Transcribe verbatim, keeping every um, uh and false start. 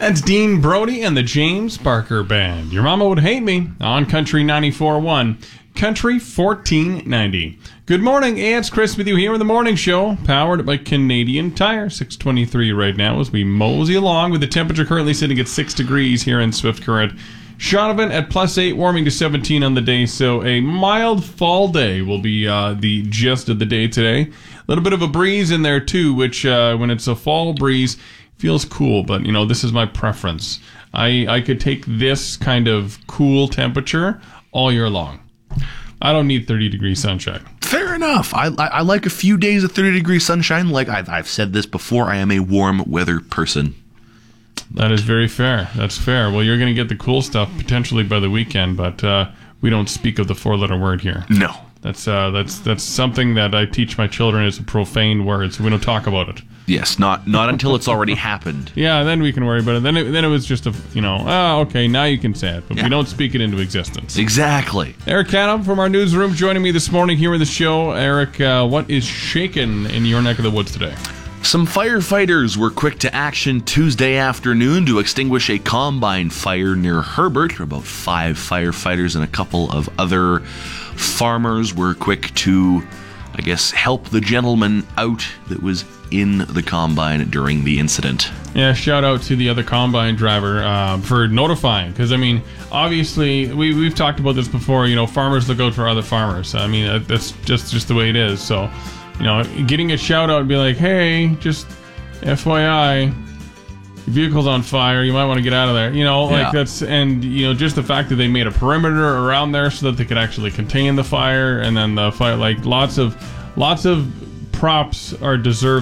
That's Dean Brody and the James Barker Band. Your Mama Would Hate Me on Country ninety-four point one, Country fourteen ninety. Good morning, it's Chris with you here in the morning show, powered by Canadian Tire. six twenty-three right now as we mosey along with the temperature currently sitting at six degrees here in Swift Current. Shaunavon at plus eight, warming to seventeen on the day, so a mild fall day will be uh, the gist of the day today. A little bit of a breeze in there too, which uh, when it's a fall breeze feels cool, but you know, this is my preference. I, I could take this kind of cool temperature all year long. I don't need thirty degree sunshine. Fair enough. I, I I like a few days of thirty degree sunshine. Like I've, I've said this before, I am a warm weather person. That is very fair. That's fair. Well, you're going to get the cool stuff potentially by the weekend, but uh, we don't speak of the four-letter word here. No. That's uh, that's that's something that I teach my children as a profane word, so we don't talk about it. Yes, not not until it's already happened. Yeah, then we can worry about it. Then it, then it was just a, you know, oh, okay, now you can say it, but yeah. we don't speak it into existence. Exactly. Eric Canham from our newsroom joining me this morning here in the show. Eric, uh, what is shaking in your neck of the woods today? Some firefighters were quick to action Tuesday afternoon to extinguish a combine fire near Herbert. About five firefighters and a couple of other farmers were quick to, I guess, help the gentleman out that was in the combine during the incident. Yeah, shout out to the other combine driver uh, for notifying, because I mean, obviously we we've talked about this before. You know, farmers look out for other farmers. I mean, that's just just the way it is. So, you know, getting a shout out and be like, hey, just F Y I, your vehicle's on fire, you might want to get out of there. You know, like yeah. that's, and you know, just the fact that they made a perimeter around there so that they could actually contain the fire, and then the fire, like lots of lots of props are deserved